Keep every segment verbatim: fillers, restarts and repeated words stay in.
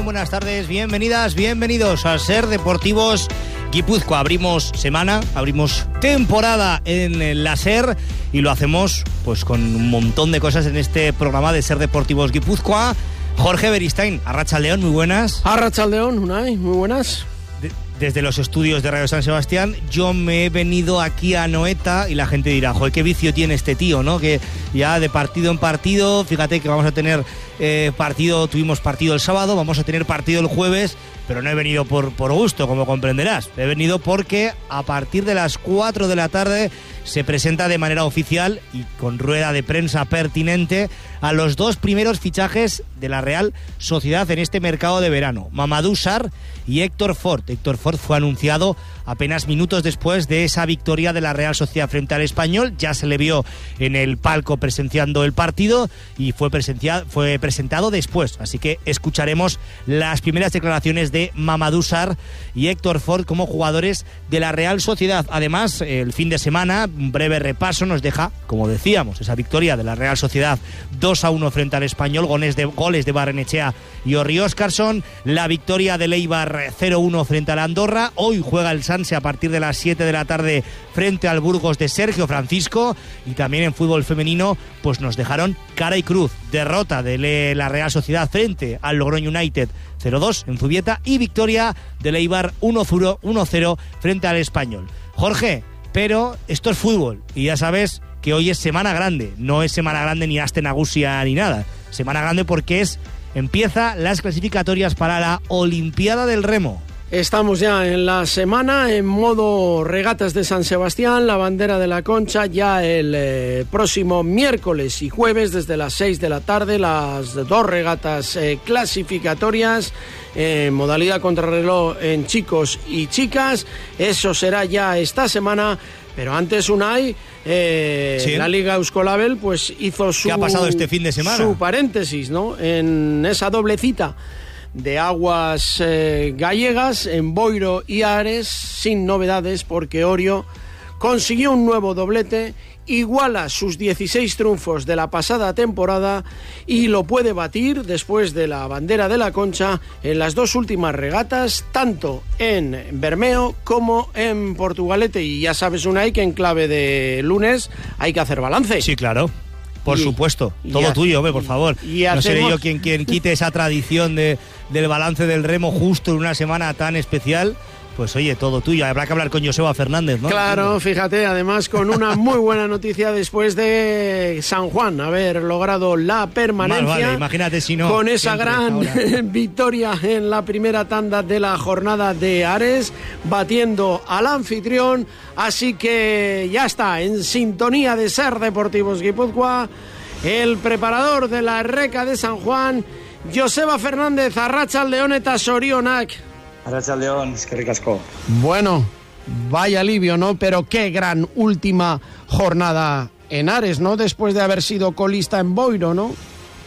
buenas tardes, bienvenidas, bienvenidos a Ser Deportivos Guipúzcoa. Abrimos semana, abrimos temporada en la Ser y lo hacemos pues con un montón de cosas en este programa de Ser Deportivos Guipúzcoa. Jorge Beristain, Arratsaldeon, muy buenas. Arratsaldeon, Unai, muy buenas. Desde los estudios de Radio San Sebastián, yo me he venido aquí a Anoeta y la gente dirá, joder, qué vicio tiene este tío, ¿no? Que ya de partido en partido, fíjate que vamos a tener eh, partido, tuvimos partido el sábado, vamos a tener partido el jueves, pero no he venido por, por gusto, como comprenderás. He venido porque a partir de las cuatro de la tarde se presenta de manera oficial y con rueda de prensa pertinente a los dos primeros fichajes de la Real Sociedad en este mercado de verano, Mamadou Sarr y Héctor Fort. Héctor Fort fue anunciado apenas minutos después de esa victoria de la Real Sociedad frente al Español. Ya se le vio en el palco presenciando el partido y fue, presencia, fue presentado después. Así que escucharemos las primeras declaraciones de Mamadou Sarr y Héctor Fort como jugadores de la Real Sociedad. Además, el fin de semana, un breve repaso nos deja, como decíamos, esa victoria de la Real Sociedad dos a uno frente al Español, goles de, goles de Barrenechea y Orri Óscarson, la victoria del Eibar cero uno frente al Andorra. Hoy juega el Sanse a partir de las siete de la tarde frente al Burgos de Sergio Francisco, y también en fútbol femenino pues nos dejaron cara y cruz, derrota de la Real Sociedad frente al Logroño United cero dos en Zubieta y victoria del Eibar uno cero frente al Español. Jorge, pero esto es fútbol y ya sabes que hoy es semana grande, no es semana grande ni Aste Nagusia ni nada, semana grande porque es empieza las clasificatorias para la Olimpiada del Remo. Estamos ya en la semana, en modo regatas de San Sebastián, la bandera de la Concha, ya el eh, próximo miércoles y jueves desde las seis de la tarde, las dos regatas eh, clasificatorias, en eh, modalidad contrarreloj en chicos y chicas, eso será ya esta semana. Pero antes, Unai, eh, ¿sí? La Liga Euskolabel pues hizo su, ¿qué ha pasado este fin de semana? Su paréntesis, ¿no? En esa doble cita de aguas eh, gallegas, en Boiro y Ares, sin novedades, porque Orio consiguió un nuevo doblete, iguala sus dieciséis triunfos de la pasada temporada y lo puede batir después de la bandera de la Concha en las dos últimas regatas, tanto en Bermeo como en Portugalete. Y ya sabes, Unai, que en clave de lunes hay que hacer balance. Sí, claro. Por y, supuesto, todo ha, tuyo, hombre, por favor. Y, y hacemos... No seré yo quien, quien quite esa tradición de, del balance del remo justo en una semana tan especial. Pues oye, todo tuyo. Habrá que hablar con Joseba Fernández, ¿no? Claro, fíjate, además con una muy buena noticia después de San Juan haber logrado la permanencia. Mal, vale, imagínate si no. Con esa gran victoria en la primera tanda de la jornada de Ares, batiendo al anfitrión. Así que ya está, en sintonía de Ser Deportivos Guipúzcoa, el preparador de la Reca de San Juan, Joseba Fernández. Arratsaldeon eta sorionak. Arratsaldeon, es que ricasco. Bueno, vaya alivio, ¿no? Pero qué gran última jornada en Ares, ¿no? Después de haber sido colista en Boiro, ¿no?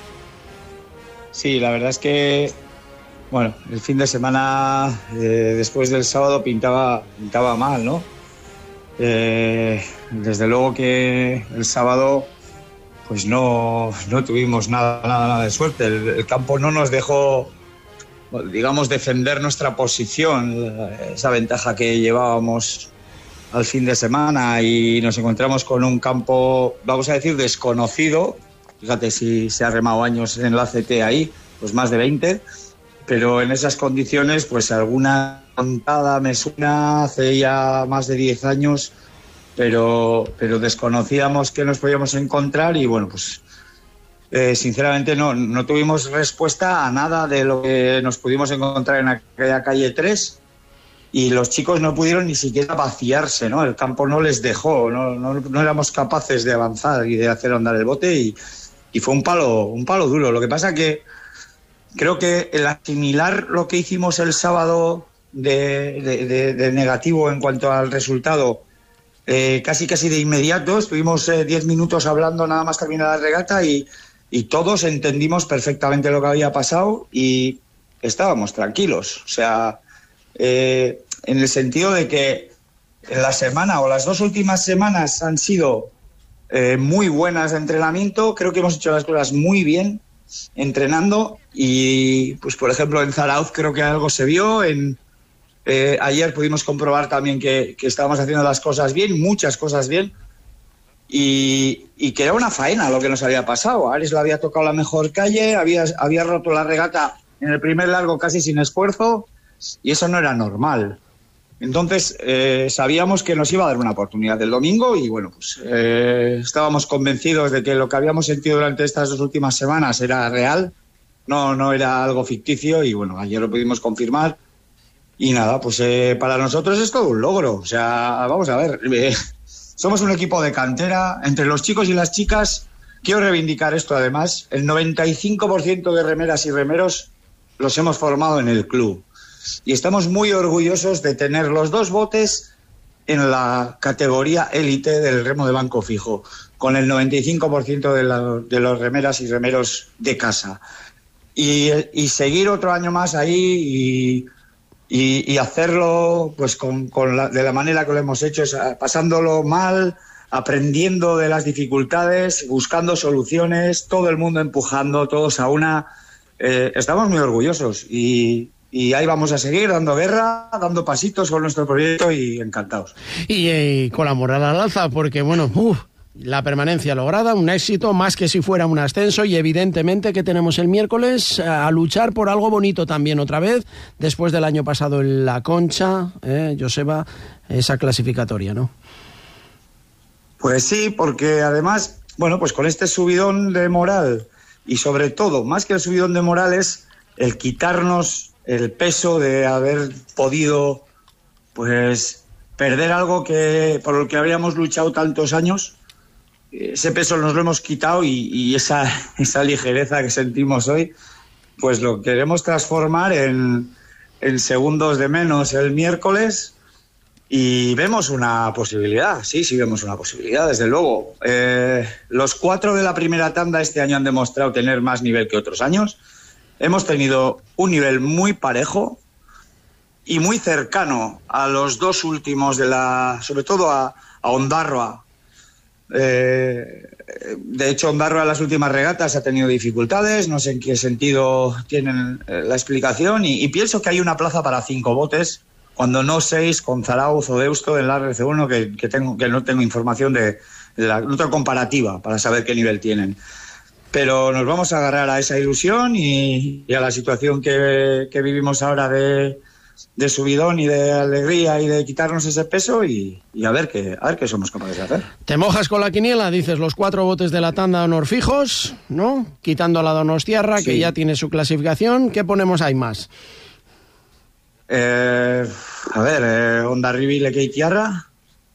Sí, la verdad es que, bueno, el fin de semana eh, después del sábado pintaba, pintaba mal, ¿no? Eh, desde luego que el sábado pues no, no tuvimos nada, nada, nada de suerte. El, el campo no nos dejó, digamos, defender nuestra posición, esa ventaja que llevábamos al fin de semana, y nos encontramos con un campo, vamos a decir, desconocido. Fíjate si se ha remado años en la C T ahí, pues más de veinte, pero en esas condiciones, pues alguna contada me suena hace ya más de diez años, pero, pero desconocíamos que nos podíamos encontrar y bueno, pues Eh, sinceramente no, no tuvimos respuesta a nada de lo que nos pudimos encontrar en aquella calle tres, y los chicos no pudieron ni siquiera vaciarse, ¿no? El campo no les dejó, no, no, no éramos capaces de avanzar y de hacer andar el bote, y, y fue un palo, un palo duro. Lo que pasa que creo que el asimilar lo que hicimos el sábado de, de, de, de negativo en cuanto al resultado, eh, casi casi de inmediato, estuvimos eh, diez minutos hablando nada más terminar la regata y Y todos entendimos perfectamente lo que había pasado y estábamos tranquilos. O sea, eh, en el sentido de que la semana o las dos últimas semanas han sido eh, muy buenas de entrenamiento. Creo que hemos hecho las cosas muy bien. entrenando y, pues por ejemplo, en Zarauz creo que algo se vio. En, eh, ayer pudimos comprobar también que, que estábamos haciendo las cosas bien, muchas cosas bien, y, y que era una faena lo que nos había pasado. Ares le había tocado la mejor calle, había, había roto la regata en el primer largo casi sin esfuerzo, y eso no era normal. Entonces eh, sabíamos que nos iba a dar una oportunidad el domingo y bueno, pues eh, estábamos convencidos de que lo que habíamos sentido durante estas dos últimas semanas era real, no, no era algo ficticio, y bueno, ayer lo pudimos confirmar. Y nada, pues eh, para nosotros es todo un logro. O sea, vamos a ver, eh, somos un equipo de cantera, entre los chicos y las chicas. Quiero reivindicar esto además, el noventa y cinco por ciento de remeras y remeros los hemos formado en el club. Y estamos muy orgullosos de tener los dos botes en la categoría élite del remo de banco fijo, con el noventa y cinco por ciento de, la, de los remeras y remeros de casa. Y, y seguir otro año más ahí y, y, y hacerlo pues con, con la, de la manera que lo hemos hecho, es pasándolo mal, aprendiendo de las dificultades, buscando soluciones, todo el mundo empujando, todos a una. Eh, estamos muy orgullosos y... Y ahí vamos a seguir dando guerra, dando pasitos con nuestro proyecto y encantados. Y, y con la moral al alza, porque bueno, uf, la permanencia lograda, un éxito, más que si fuera un ascenso, y evidentemente que tenemos el miércoles a luchar por algo bonito también otra vez, después del año pasado en La Concha, eh, Joseba, esa clasificatoria, ¿no? Pues sí, porque además, bueno, pues con este subidón de moral, y sobre todo, más que el subidón de moral, es el quitarnos el peso de haber podido pues perder algo que por lo que habíamos luchado tantos años. Ese peso nos lo hemos quitado y, y esa, esa ligereza que sentimos hoy pues lo queremos transformar en, en segundos de menos el miércoles, y vemos una posibilidad, sí, sí vemos una posibilidad, desde luego. Eh, los cuatro de la primera tanda este año han demostrado tener más nivel que otros años. Hemos tenido un nivel muy parejo y muy cercano a los dos últimos de la, sobre todo a, a Ondarroa. Eh, de hecho, Ondarroa en las últimas regatas ha tenido dificultades, no sé en qué sentido tienen eh, la explicación, y, y pienso que hay una plaza para cinco botes, cuando no seis con Zarauz o Deusto en la R C uno, que, que, tengo, que no tengo información de, de la otra comparativa para saber qué nivel tienen. Pero nos vamos a agarrar a esa ilusión y, y a la situación que, que vivimos ahora de, de subidón y de alegría y de quitarnos ese peso y, y a ver qué a ver qué somos capaces de hacer. Te mojas con la quiniela, dices los cuatro botes de la tanda de honor fijos, ¿no? Quitando a la Donostiarra, sí, que ya tiene su clasificación. ¿Qué ponemos ahí más? Eh, a ver, eh, Hondarribia, Lekeitiarra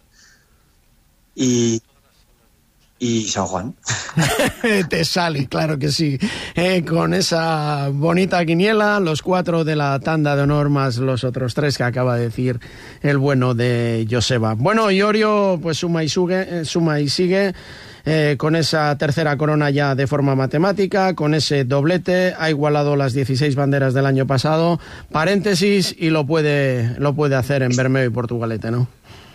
y... y San Juan. Te sale, claro que sí. Eh, con esa bonita quiniela, los cuatro de la tanda de honor más los otros tres que acaba de decir el bueno de Joseba. Bueno, Iorio pues suma y, sugue, eh, suma y sigue eh, con esa tercera corona ya de forma matemática, con ese doblete, ha igualado las dieciséis banderas del año pasado. Paréntesis, y lo puede, lo puede hacer en Bermeo y Portugalete, ¿no?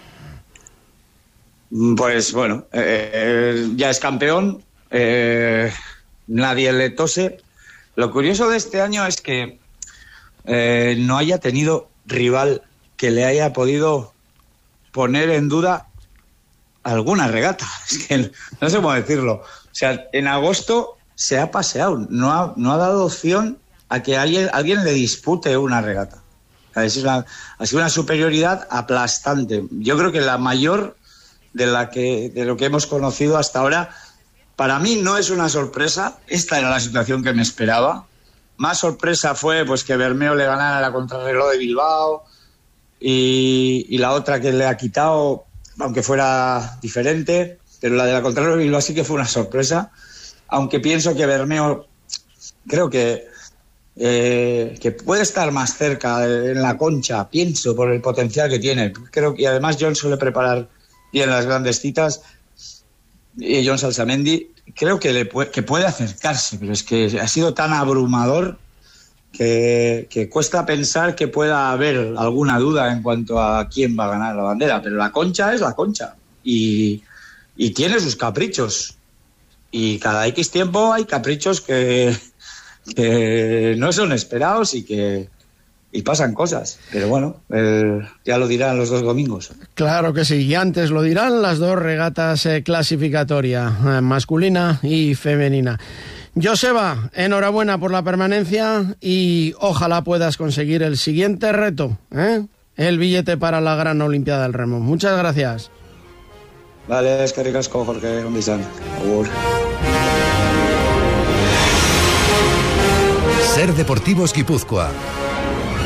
Pues bueno, eh, ya es campeón, eh, nadie le tose. Lo curioso de este año es que eh, no haya tenido rival que le haya podido poner en duda alguna regata. Es que no sé cómo decirlo. O sea, en agosto se ha paseado, no ha, no ha dado opción a que alguien, alguien le dispute una regata. O sea, es una, ha sido una superioridad aplastante. Yo creo que la mayor de la que de lo que hemos conocido hasta ahora. Para mí no es una sorpresa, esta era la situación que me esperaba. Más sorpresa fue pues que Bermeo le ganara la contrarreloj de Bilbao y, y la otra que le ha quitado, aunque fuera diferente, pero la de la contrarreloj de Bilbao sí que fue una sorpresa, aunque pienso que Bermeo creo que eh, que puede estar más cerca en la Concha, pienso, por el potencial que tiene. Creo que además John suele preparar bien las grandes citas, y John Salsamendi creo que, le puede, que puede acercarse, pero es que ha sido tan abrumador que, que cuesta pensar que pueda haber alguna duda en cuanto a quién va a ganar la bandera, pero la Concha es la Concha y, y tiene sus caprichos. y cada X tiempo hay caprichos que, que no son esperados y que y pasan cosas, pero bueno, eh, ya lo dirán los dos domingos. Claro que sí, y antes lo dirán las dos regatas eh, clasificatorias, eh, masculina y femenina. Joseba, enhorabuena por la permanencia y ojalá puedas conseguir el siguiente reto, ¿eh? El billete para la gran Olimpiada del Remo. Muchas gracias. Vale, es que ricasco, Jorge, un bisán. Agur. Ser Deportivos Guipúzcoa.